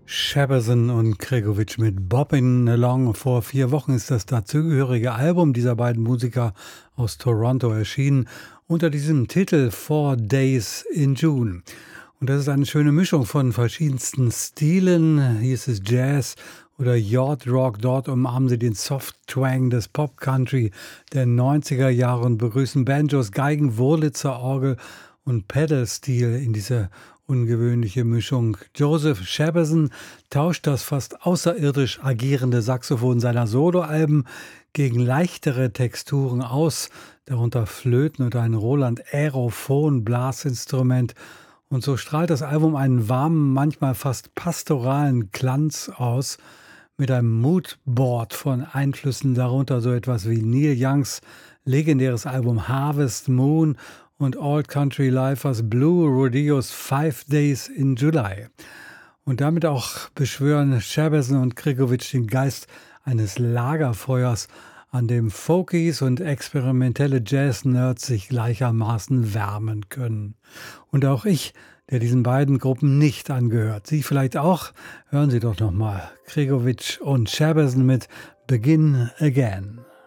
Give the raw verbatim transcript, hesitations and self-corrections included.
Shabazzin und Gregovic mit Boppin' Along. Vor vier Wochen ist das dazugehörige Album dieser beiden Musiker aus Toronto erschienen, unter diesem Titel Four Days in June. Und das ist eine schöne Mischung von verschiedensten Stilen. Hier ist es Jazz oder Yacht Rock. Dort umarmen sie den Soft-Twang des Pop-Country der neunziger Jahre und begrüßen Banjos, Geigen, Wurlitzer Orgel und Pedal-Stil in diese ungewöhnliche Mischung. Joseph Shabazzin tauscht das fast außerirdisch agierende Saxophon seiner Soloalben gegen leichtere Texturen aus, darunter Flöten und ein Roland Aerophon Blasinstrument. Und so strahlt das Album einen warmen, manchmal fast pastoralen Glanz aus, mit einem Moodboard von Einflüssen, darunter so etwas wie Neil Youngs legendäres Album Harvest Moon und Old Country Lifers Blue Rodeos Five Days in July. Und damit auch beschwören Shabazzin und Gregovic den Geist eines Lagerfeuers, an dem Folkies und experimentelle Jazz-Nerds sich gleichermaßen wärmen können. Und auch ich, der diesen beiden Gruppen nicht angehört. Sie vielleicht auch? Hören Sie doch nochmal. Gregovic und Shabazzin mit Begin Again.